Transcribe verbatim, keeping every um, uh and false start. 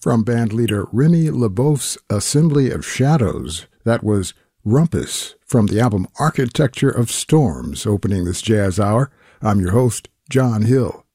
From bandleader Remy LeBeouf's Assembly of Shadows, that was Rumpus from the album Architecture of Storms, opening this jazz hour. I'm your host, John Hill.